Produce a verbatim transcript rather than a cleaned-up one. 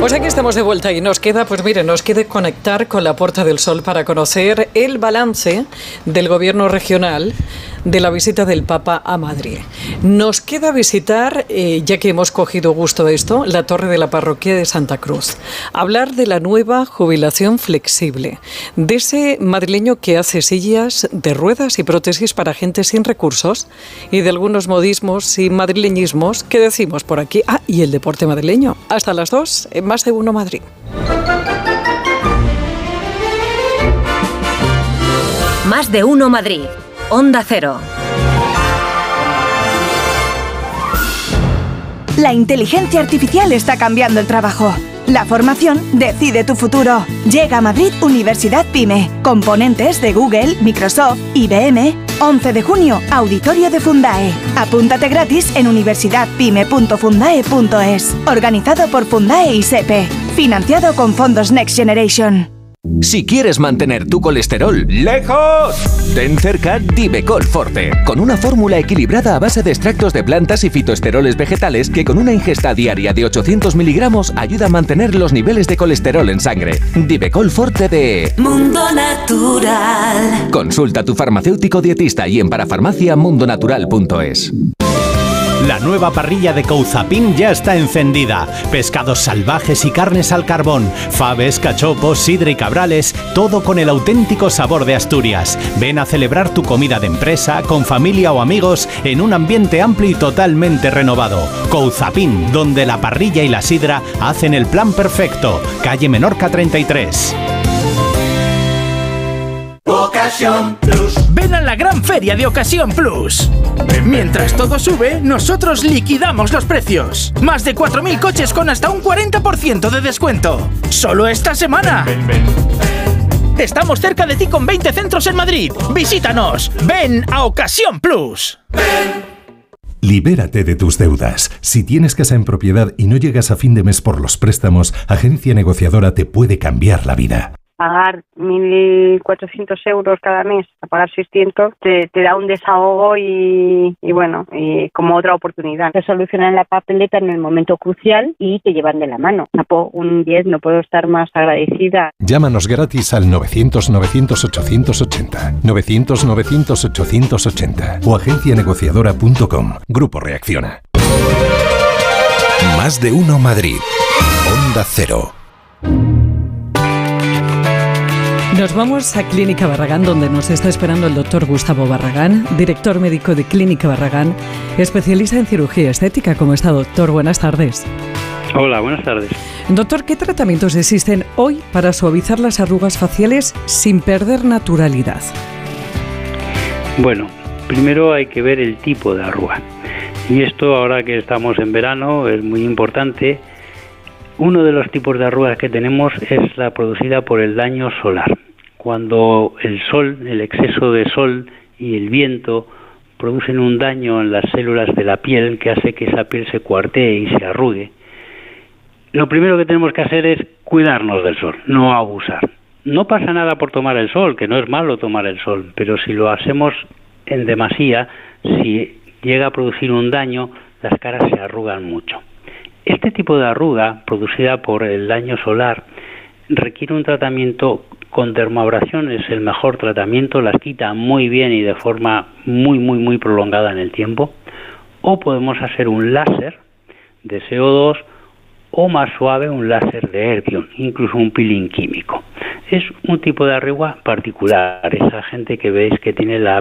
Pues aquí estamos de vuelta y nos queda, pues mire, nos queda conectar con la Puerta del Sol para conocer el balance del gobierno regional de la visita del Papa a Madrid. Nos queda visitar, eh, ya que hemos cogido gusto a esto, la torre de la parroquia de Santa Cruz. Hablar de la nueva jubilación flexible, de ese madrileño que hace sillas de ruedas y prótesis para gente sin recursos y de algunos modismos y madrileñismos que decimos por aquí. Ah, y el deporte madrileño. Hasta las dos, en Más de Uno Madrid. Más de Uno Madrid. Onda Cero. La inteligencia artificial está cambiando el trabajo. La formación decide tu futuro. Llega a Madrid Universidad PyME. Componentes de Google, Microsoft, I B M. once de junio, auditorio de Fundae. Apúntate gratis en universidad pyme punto fundae punto es. Organizado por Fundae y SEPE. Financiado con fondos Next Generation. Si quieres mantener tu colesterol lejos, ten cerca Divecol Forte, con una fórmula equilibrada a base de extractos de plantas y fitoesteroles vegetales que con una ingesta diaria de ochocientos miligramos ayuda a mantener los niveles de colesterol en sangre. Divecol Forte de Mundo Natural. Consulta a tu farmacéutico dietista y en parafarmacia mundo natural punto es. La nueva parrilla de Couzapin ya está encendida. Pescados salvajes y carnes al carbón, faves, cachopos, sidra y cabrales, todo con el auténtico sabor de Asturias. Ven a celebrar tu comida de empresa, con familia o amigos, en un ambiente amplio y totalmente renovado. Couzapin, donde la parrilla y la sidra hacen el plan perfecto. Calle Menorca treinta y tres. Ocasión Plus. Ven a la gran feria de Ocasión Plus. Mientras todo sube, nosotros liquidamos los precios. Más de cuatro mil coches con hasta un cuarenta por ciento de descuento. Solo esta semana. Ven, ven. Estamos cerca de ti con veinte centros en Madrid. Visítanos. Ven a Ocasión Plus. Ven. Libérate de tus deudas. Si tienes casa en propiedad y no llegas a fin de mes por los préstamos, Agencia Negociadora te puede cambiar la vida. Pagar mil cuatrocientos euros cada mes, a pagar seiscientos, te, te da un desahogo y, y bueno, y como otra oportunidad. Te solucionan la papeleta en el momento crucial y te llevan de la mano. Un diez, no puedo estar más agradecida. Llámanos gratis al novecientos novecientos ochocientos ochenta, novecientos novecientos ochocientos ochenta o agencia negociadora punto com. Grupo Reacciona. Más de Uno Madrid. Onda Cero. Nos vamos a Clínica Barragán, donde nos está esperando el doctor Gustavo Barragán, director médico de Clínica Barragán, especialista en cirugía estética. ¿Cómo está, doctor? Buenas tardes. Hola, buenas tardes. Doctor, ¿qué tratamientos existen hoy para suavizar las arrugas faciales sin perder naturalidad? Bueno, primero hay que ver el tipo de arruga. Y esto, ahora que estamos en verano, es muy importante. Uno de los tipos de arrugas que tenemos es la producida por el daño solar. Cuando el sol, el exceso de sol y el viento producen un daño en las células de la piel que hace que esa piel se cuartee y se arrugue, lo primero que tenemos que hacer es cuidarnos del sol, no abusar. No pasa nada por tomar el sol, que no es malo tomar el sol, pero si lo hacemos en demasía, si llega a producir un daño, las caras se arrugan mucho. Este tipo de arruga, producida por el daño solar, requiere un tratamiento con dermoabrasión, es el mejor tratamiento, las quita muy bien y de forma muy, muy, muy prolongada en el tiempo. O podemos hacer un láser de C O dos o más suave un láser de Erbium, incluso un peeling químico. Es un tipo de arruga particular, esa gente que veis que tiene la